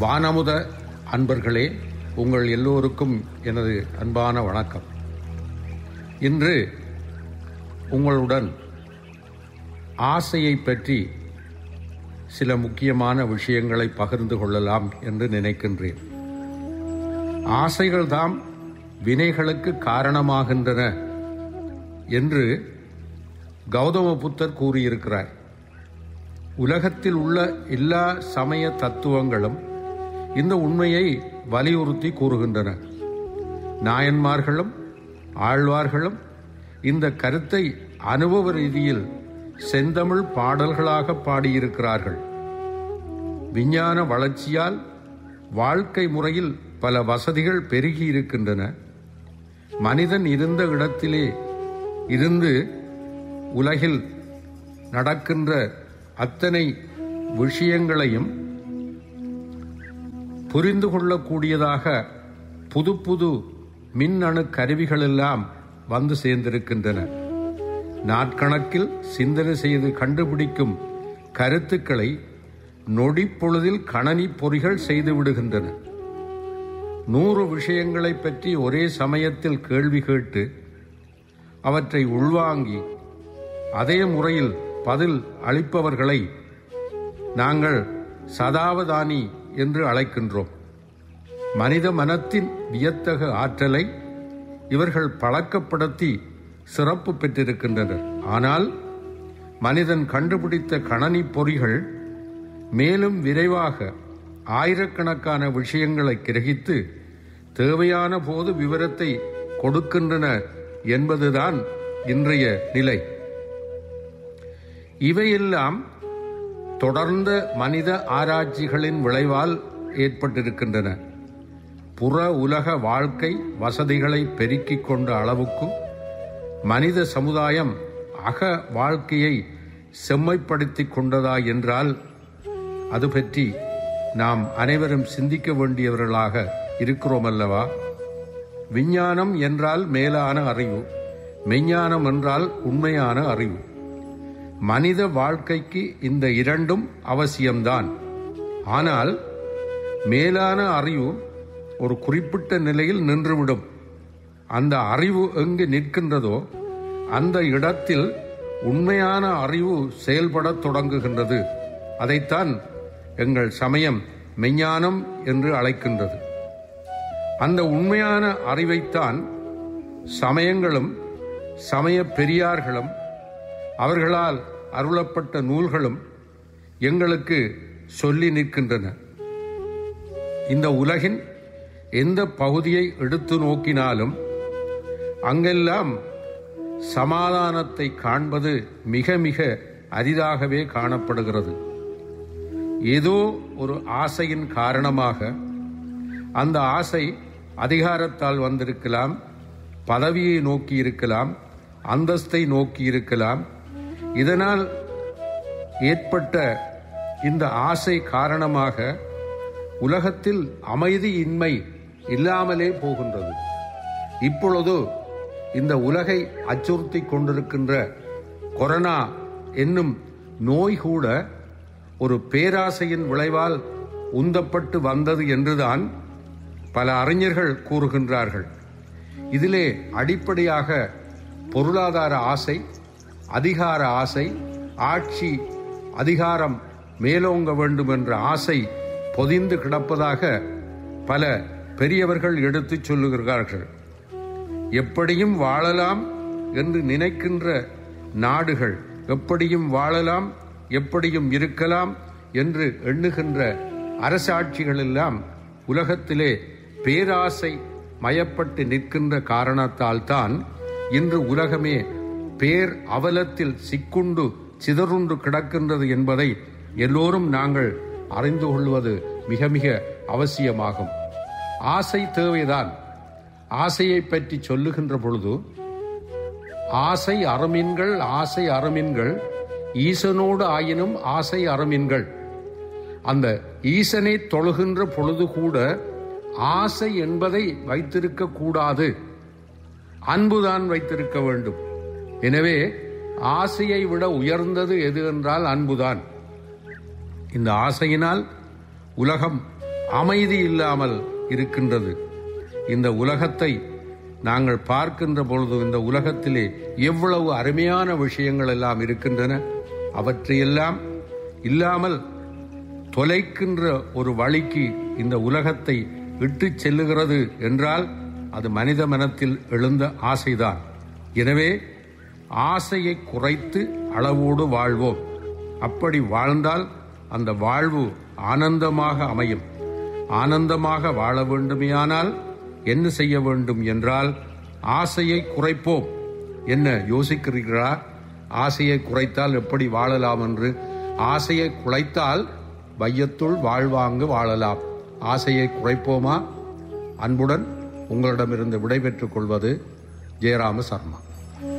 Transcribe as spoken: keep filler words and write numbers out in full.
வானமுத அன்பர்களே, உங்கள் எல்லோருக்கும் எனது அன்பான வணக்கம். இன்று உங்களுடன் ஆசையை பற்றி சில முக்கியமான விஷயங்களை பகிர்ந்து கொள்ளலாம் என்று நினைக்கின்றேன். ஆசைகள்தாம் வினைகளுக்கு காரணமாகின்றன என்று கௌதம புத்தர் கூறியிருக்கிறார். உலகத்தில் உள்ள எல்லா சமய தத்துவங்களும் இந்த உண்மையை வலியுறுத்தி கூறுகின்றன. நாயன்மார்களும் ஆழ்வார்களும் இந்த கருத்தை அனுபவ ரீதியில் செந்தமிழ் பாடல்களாக பாடியிருக்கிறார்கள். விஞ்ஞான வளர்ச்சியால் வாழ்க்கை முறையில் பல வசதிகள் பெருகி இருக்கின்றன. மனிதன் இருந்த இடத்திலே இருந்து உலகில் நடக்கின்ற அத்தனை விஷயங்களையும் புரிந்து கொள்ளக்கூடியதாக புது புது மின்னணு கருவிகள் எல்லாம் வந்து சேர்ந்திருக்கின்றன. நாட்கணக்கில் சிந்தனை செய்து கண்டுபிடிக்கும் கருத்துக்களை நொடிப்பொழுதில் கணனி பொறிகள் செய்து விடுகின்றன. நூறு விஷயங்களை பற்றி ஒரே சமயத்தில் கேள்வி கேட்டு அவற்றை உள்வாங்கி அதே முறையில் பதில் அளிப்பவர்களை நாங்கள் சதாவதானி என்று அழைக்கின்றோம். மனித மனத்தின் வியத்தகு ஆற்றலை இவர்கள் பழக்கப்படுத்தி சிறப்பு பெற்றிருக்கின்றனர். ஆனால் மனிதன் கண்டுபிடித்த கணனி பொறிகள் மேலும் விரைவாக ஆயிரக்கணக்கான விஷயங்களை கிரகித்து தேவையான போது விவரத்தை கொடுக்கின்றன என்பதுதான் இன்றைய நிலை. இவையெல்லாம் தொடர்ந்த மனித ஆராய்ச்சிகளின் விளைவால் ஏற்பட்டிருக்கின்றன. புற உலக வாழ்க்கை வசதிகளை பெருக்கிக் கொண்ட அளவுக்கு மனித சமுதாயம் அக வாழ்க்கையை செம்மைப்படுத்தி கொண்டதா என்றால் அது பற்றி நாம் அனைவரும் சிந்திக்க வேண்டியவர்களாக இருக்கிறோம் அல்லவா? விஞ்ஞானம் என்றால் மேலான அறிவு, மெஞ்ஞானம் என்றால் உண்மையான அறிவு. மனித வாழ்க்கைக்கு இந்த இரண்டும் அவசியம்தான். ஆனால் மேலான அறிவு ஒரு குறிப்பிட்ட நிலையில் நின்றுவிடும். அந்த அறிவு எங்கு நிற்கின்றதோ அந்த இடத்தில் உண்மையான அறிவு செயல்படத் தொடங்குகின்றது. அதைத்தான் எங்கள் சமயம் மெஞ்ஞானம் என்று அழைக்கின்றது. அந்த உண்மையான அறிவைத்தான் சமயங்களும் சமய பெரியார்களும் அவர்களால் அருளப்பட்ட நூல்களும் எங்களுக்கு சொல்லி நிற்கின்றன. இந்த உலகின் எந்த பகுதியை எடுத்து நோக்கினாலும் அங்கெல்லாம் சமாதானத்தை காண்பது மிக மிக அரிதாகவே காணப்படுகிறது. ஏதோ ஒரு ஆசையின் காரணமாக, அந்த ஆசை அதிகாரத்தால் வந்திருக்கலாம், பதவியை நோக்கி இருக்கலாம், அந்தஸ்தை நோக்கி இருக்கலாம். இதனால் ஏற்பட்ட இந்த ஆசை காரணமாக உலகத்தில் அமைதியின்மை இல்லாமலே போகின்றது. இப்பொழுது இந்த உலகை அச்சுறுத்தி கொண்டிருக்கின்ற கொரோனா என்னும் நோய் கூட ஒரு பேராசையின் விளைவால் உந்தப்பட்டு வந்தது என்றுதான் பல அறிஞர்கள் கூறுகின்றார்கள். இதிலே அடிப்படையாக பொருளாதார ஆசை, அதிகார ஆசை, ஆட்சி அதிகாரம் மேலோங்க வேண்டும் என்ற ஆசை பொதிந்து கிடப்பதாக பல பெரியவர்கள் எடுத்துச் சொல்லுகிறார்கள். எப்படியும் வாழலாம் என்று நினைக்கின்ற நாடுகள், எப்படியும் வாழலாம், எப்படியும் இருக்கலாம் என்று எண்ணுகின்ற அரசாட்சிகள் எல்லாம் உலகத்திலே பேராசை மயப்பட்டு நிற்கின்ற காரணத்தால் தான் இன்று உலகமே பேர் அவலத்தில் சிக்குண்டு சிதறுண்டு கிடக்கின்றது என்பதை எல்லோரும் நாங்கள் அறிந்து கொள்வது மிக மிக அவசியமாகும். ஆசை தேவைதான். ஆசையை பற்றி சொல்லுகின்ற பொழுது ஆசை அறமீன்கள், ஆசை அறமீன்கள் ஈசனோடு ஆயினும் ஆசை அறமீன்கள். அந்த ஈசனை தொழுகின்ற பொழுது கூட ஆசை என்பதை வைத்திருக்க கூடாது, அன்புதான் வைத்திருக்க வேண்டும். எனவே ஆசையை விட உயர்ந்தது எது என்றால் அன்புதான். இந்த ஆசையினால் உலகம் அமைதி இல்லாமல் இருக்கின்றது. இந்த உலகத்தை நாங்கள் பார்க்கின்ற பொழுது இந்த உலகத்திலே எவ்வளவு அருமையான விஷயங்கள் எல்லாம் இருக்கின்றன. அவற்றையெல்லாம் இல்லாமல் தொலைக்கின்ற ஒரு வழிக்கு இந்த உலகத்தை இட்டு செல்லுகிறது என்றால் அது மனித மனத்தில் எழுந்த ஆசைதான். எனவே ஆசையை குறைத்து அளவோடு வாழ்வோம். அப்படி வாழ்ந்தால் அந்த வாழ்வு ஆனந்தமாக அமையும். ஆனந்தமாக வாழ வேண்டுமையானால் என்ன செய்ய வேண்டும் என்றால் ஆசையை குறைப்போம். என்ன யோசிக்கிறீர்களா? ஆசையை குறைத்தால் எப்படி வாழலாம் என்று. ஆசையை குறைத்தால் வையத்துள் வாழ்வாங்கு வாழலாம். ஆசையை குறைப்போமா? அன்புடன் உங்களிடமிருந்து விடைபெற்றுக் கொள்வது ஜெயராம சர்மா.